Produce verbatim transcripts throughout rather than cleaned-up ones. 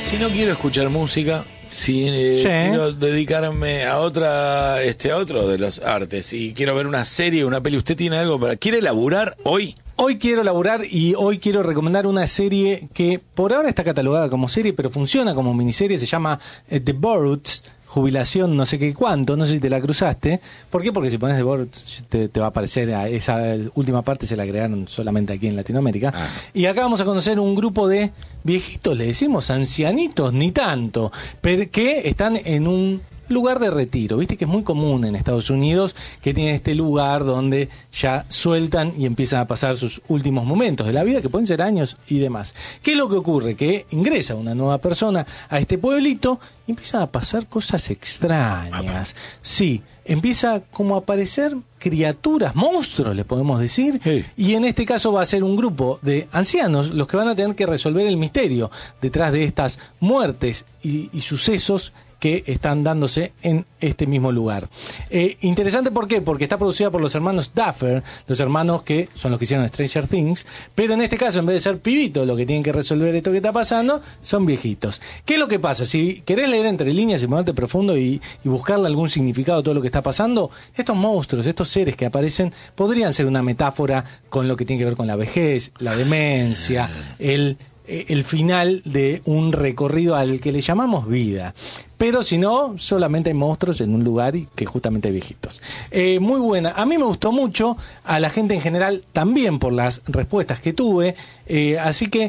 Si no quiero escuchar música, si eh, Sí. quiero dedicarme a otra, este, a otro de los artes y quiero ver una serie, una peli, ¿usted tiene algo para... ¿Quiere laburar hoy? Hoy quiero laburar y hoy quiero recomendar una serie que por ahora está catalogada como serie, pero funciona como miniserie, se llama eh, The Boruts, jubilación no sé qué cuánto, no sé si te la cruzaste. ¿Por qué? Porque si pones The Boruts te, te va a aparecer, a esa última parte se la agregaron solamente aquí en Latinoamérica. Ah. Y acá vamos a conocer un grupo de viejitos, le decimos ancianitos, ni tanto, pero que están en un lugar de retiro. Viste que es muy común en Estados Unidos que tienen este lugar donde ya sueltan y empiezan a pasar sus últimos momentos de la vida, que pueden ser años y demás. ¿Qué es lo que ocurre? Que ingresa una nueva persona a este pueblito y empiezan a pasar cosas extrañas. Sí, empieza como a aparecer criaturas, monstruos, les podemos decir, Sí. y en este caso va a ser un grupo de ancianos los que van a tener que resolver el misterio detrás de estas muertes y, y sucesos que están dándose en este mismo lugar. Eh, interesante, ¿por qué? Porque está producida por los hermanos Duffer, los hermanos que son los que hicieron Stranger Things, pero en este caso, en vez de ser pibitos lo que tienen que resolver esto que está pasando, son viejitos. ¿Qué es lo que pasa? Si querés leer entre líneas y ponerte profundo y, y buscarle algún significado a todo lo que está pasando, estos monstruos, estos seres que aparecen, podrían ser una metáfora con lo que tiene que ver con la vejez, la demencia, el... el final de un recorrido al que le llamamos vida. Pero si no, solamente hay monstruos en un lugar y que justamente hay viejitos. Eh, muy buena. A mí me gustó mucho, a la gente en general también por las respuestas que tuve. Eh, así que,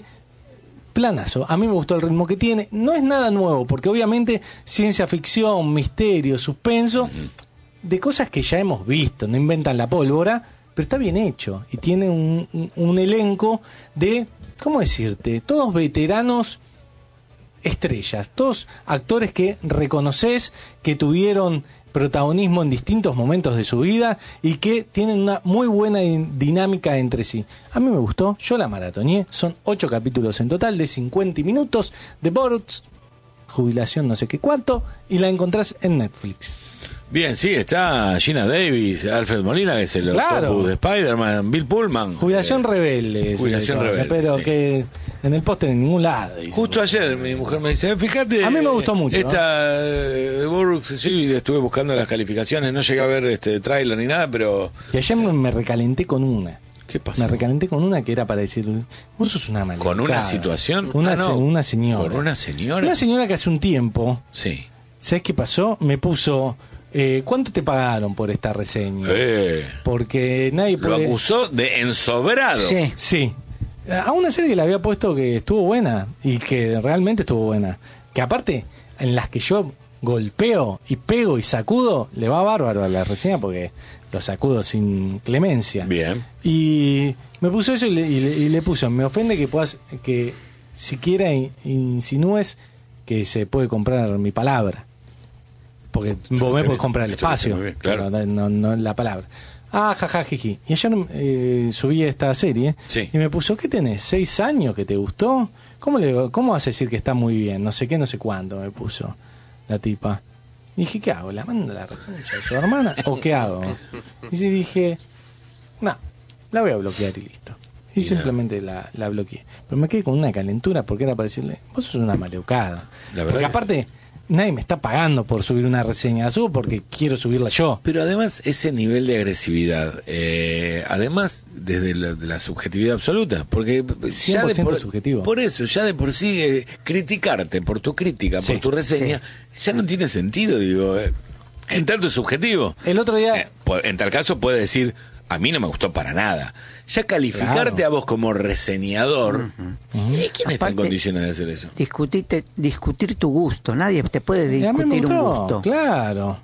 planazo. A mí me gustó el ritmo que tiene. No es nada nuevo, porque obviamente ciencia ficción, misterio, suspenso, de cosas que ya hemos visto, no inventan la pólvora, pero está bien hecho. Y tiene un, un, un elenco de... ¿Cómo decirte? Todos veteranos estrellas, todos actores que reconoces que tuvieron protagonismo en distintos momentos de su vida y que tienen una muy buena dinámica entre sí. A mí me gustó, yo la maratoneé, son ocho capítulos en total de cincuenta minutos de Boruts, jubilación no sé qué cuánto, y la encontrás en Netflix. Bien, sí, está Gina Davis, Alfred Molina, que es el Claro. Octopus de Spider-Man, Bill Pullman. Jubilación Eh, rebelde. Jubilación se le conoce, rebelde, pero sí. que en el póster en ningún lado. dice. Justo ayer mi mujer me dice, fíjate... A mí me gustó mucho, Esta eh, de Boruts, sí, estuve buscando las calificaciones, no llegué a ver este tráiler ni nada, pero... Y ayer me, me recalenté con una. ¿Qué pasó? Me recalenté con una que era para decir, vos sos una maleducada. ¿Con una situación? Una, Ah, no. se- una señora. ¿Con una señora? Una señora que hace un tiempo, Sí. ¿sabes qué pasó? Me puso, eh, ¿cuánto te pagaron por esta reseña? Eh, Porque nadie lo puede... acusó de ensobrado. Sí. Sí. A una serie que le había puesto que estuvo buena y que realmente estuvo buena. Que aparte, en las que yo golpeo y pego y sacudo, le va bárbaro a la reseña porque lo sacudo sin clemencia. Bien. Y me puso eso y le, y le, y le puso, me ofende que puedas, que siquiera in- insinúes que se puede comprar mi palabra. Porque vos me bien, podés comprar el estuviste espacio, muy bien, claro. pero no, no la palabra. Ah, jaja, jiji. Y ayer eh, subí esta serie Sí. y me puso, ¿qué tenés? ¿Seis años que te gustó? ¿Cómo, le, ¿Cómo vas a decir que está muy bien? No sé qué, no sé cuándo, me puso la tipa. Y dije, ¿qué hago? ¿La mando a la reconcha de su hermana? ¿O qué hago? Y sí dije, no, la voy a bloquear y listo. Y Mirá. simplemente la, la bloqueé. Pero me quedé con una calentura porque era para decirle, vos sos una maleducada. La verdad Porque que aparte, nadie me está pagando por subir una reseña. La subo porque quiero subirla yo. Pero además, ese nivel de agresividad, eh, además, desde la, de la subjetividad absoluta, porque ya cien por de ciento por, subjetivo. por eso, ya de por sí, eh, criticarte por tu crítica, Sí, por tu reseña, ya no tiene sentido, digo. Eh, en tanto es subjetivo. El otro día... Eh, pu- en tal caso puede decir, a mí no me gustó para nada. Ya calificarte Claro. a vos como reseñador, ¿eh, ¿quién está en Aparte, condiciones de hacer eso? Discutirte, discutir tu gusto. Nadie te puede Y a mí me discutir un gustó, gusto. claro.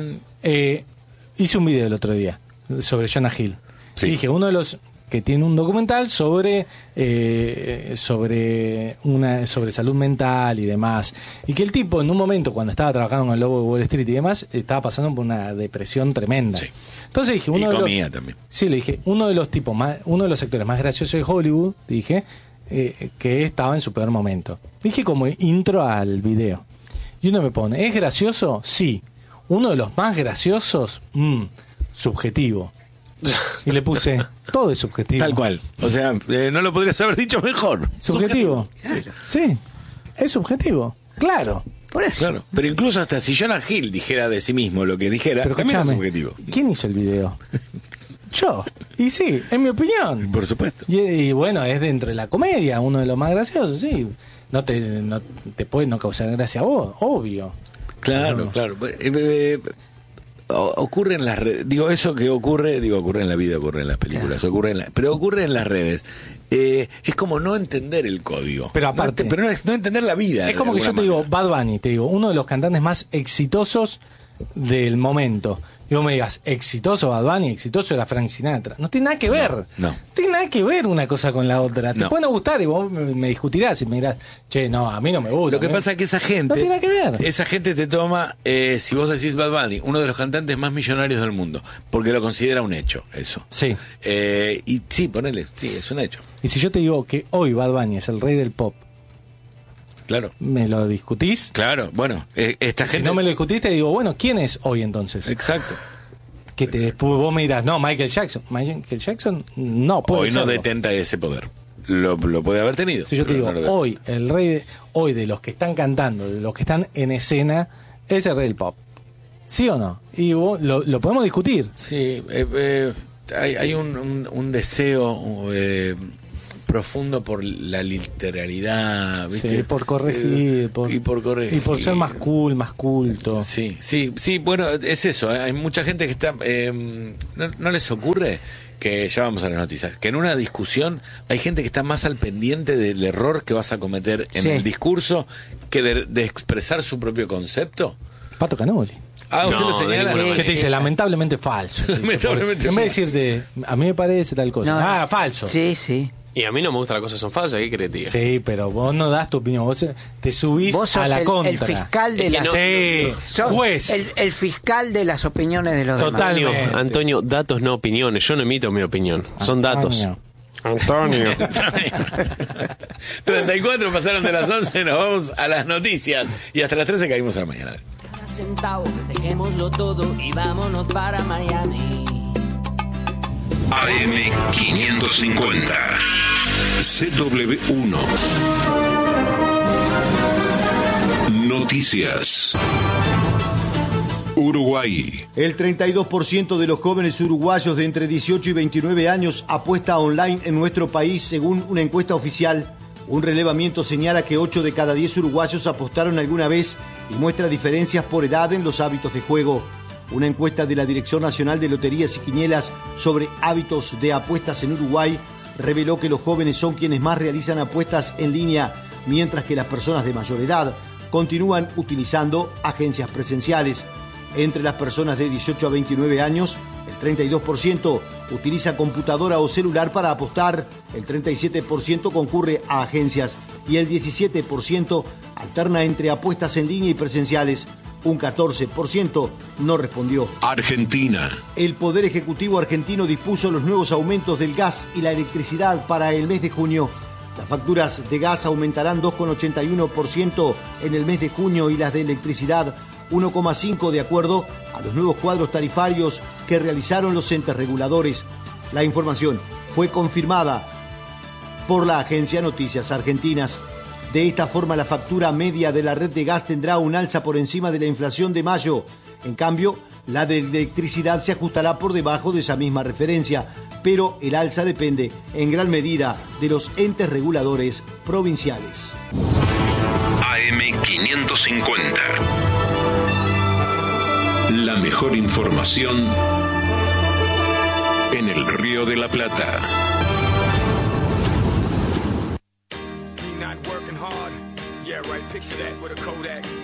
Eh, hice un video el otro día sobre Jonah Hill. Sí. Y dije, uno de los que tiene un documental sobre eh, sobre una sobre salud mental y demás, y que el tipo en un momento cuando estaba trabajando en el Lobo de Wall Street y demás estaba pasando por una depresión tremenda. Sí. Entonces dije, uno Y de comía los, también. sí, le dije, uno de los tipos más, uno de los actores más graciosos de Hollywood, dije, eh, que estaba en su peor momento. Dije como intro al video. Y uno me pone, ¿es gracioso? Sí. Uno de los más graciosos, mm, subjetivo. Y le puse, todo es subjetivo. Tal cual. O sea, eh, no lo podrías haber dicho mejor. Subjetivo. Sí. Es subjetivo, claro. Por eso. Claro, pero incluso hasta si Jonah Hill dijera de sí mismo lo que dijera, Pero también es escúchame, subjetivo. ¿quién hizo el video? Yo. Y sí, es mi opinión. Por supuesto. Y, y bueno, es dentro de la comedia, uno de los más graciosos, sí. No te, no te puede no causar gracia a vos, obvio. Claro, No. claro. Eh, eh, o- ocurre en las redes. Digo, eso que ocurre, digo, ocurre en la vida, ocurre en las películas, ocurre en la, pero ocurre en las redes. Eh, es como no entender el código. Pero aparte- No, ent- pero no, es, no entender la vida. Es como de que yo te alguna digo, Bad Bunny, te digo, uno de los cantantes más exitosos del momento. Y vos me digas, exitoso Bad Bunny, exitoso era Frank Sinatra. No tiene nada que ver. No, no. No tiene nada que ver una cosa con la otra. Te No. puede no gustar y vos me, me discutirás y me dirás, che, no, a mí no me gusta. Lo que ¿eh? pasa es que esa gente, No tiene nada que ver. esa gente te toma, eh, si vos decís Bad Bunny, uno de los cantantes más millonarios del mundo, porque lo considera un hecho, eso. Sí. Eh, y sí, ponele, sí, es un hecho. Y si yo te digo que hoy Bad Bunny es el rey del pop, Claro, ¿me lo discutís? claro, bueno, eh, esta Si gente... no me lo discutís, te digo, bueno, ¿quién es hoy entonces? Exacto. Que te después vos me dirás, no, Michael Jackson. Michael Jackson no puede Hoy no serlo. detenta ese poder. Lo, lo puede haber tenido. Si yo te pero digo, no lo detenta. hoy, el rey de, hoy de los que están cantando, de los que están en escena, es el rey del pop. ¿Sí o no? Y vos, lo, lo podemos discutir. Sí, eh, eh, hay, hay un, un, un deseo eh, profundo por la literalidad, ¿viste? Sí, por corregir, Eh, por, y por corregir. y por ser más cool, más culto. Sí, sí, sí, bueno, es eso. ¿eh? Hay mucha gente que está... eh, no, ¿no les ocurre que, ya vamos a las noticias, que en una discusión hay gente que está más al pendiente del error que vas a cometer en Sí. el discurso que de, de expresar su propio concepto? Pato Canoli. Ah, usted No, lo de señala. ninguna ¿Qué manera. te dice? Lamentablemente falso. te dice. Lamentablemente en vez de falso. decirte, a mí me parece tal cosa. No, ah, falso. Sí, sí. Y a mí no me gusta las cosas son falsas, ¿qué querés que te diga? Sí, pero vos no das tu opinión, vos te subís Vos sos a la el, contra. el fiscal de Es que las... no- Sí, sos juez. El, el fiscal de las opiniones de los Total. demás. Antonio, Antonio, datos no opiniones. Yo no emito mi opinión, son datos. Antonio. Antonio. treinta y cuatro pasaron de las once, nos vamos a las noticias. Y hasta las trece caímos a la mañana. Cada centavo, dejémoslo todo y vámonos para Miami. A M quinientos cincuenta C W uno Noticias. Uruguay. El treinta y dos por ciento de los jóvenes uruguayos de entre dieciocho y veintinueve años apuesta online en nuestro país, según una encuesta oficial. Un relevamiento señala que ocho de cada diez uruguayos apostaron alguna vez y muestra diferencias por edad en los hábitos de juego. Una encuesta de la Dirección Nacional de Loterías y Quinielas sobre hábitos de apuestas en Uruguay reveló que los jóvenes son quienes más realizan apuestas en línea, mientras que las personas de mayor edad continúan utilizando agencias presenciales. Entre las personas de dieciocho a veintinueve años, el treinta y dos por ciento utiliza computadora o celular para apostar, el treinta y siete por ciento concurre a agencias y el diecisiete por ciento alterna entre apuestas en línea y presenciales. Un catorce por ciento no respondió. Argentina. El Poder Ejecutivo argentino dispuso los nuevos aumentos del gas y la electricidad para el mes de junio. Las facturas de gas aumentarán dos coma ochenta y uno por ciento en el mes de junio y las de electricidad uno coma cinco por ciento de acuerdo a los nuevos cuadros tarifarios que realizaron los entes reguladores. La información fue confirmada por la agencia Noticias Argentinas. De esta forma, la factura media de la red de gas tendrá un alza por encima de la inflación de mayo. En cambio, la de electricidad se ajustará por debajo de esa misma referencia, pero el alza depende en gran medida de los entes reguladores provinciales. A M quinientos cincuenta. La mejor información en el Río de la Plata. Not working hard. Yeah, right. Picture that with a Kodak.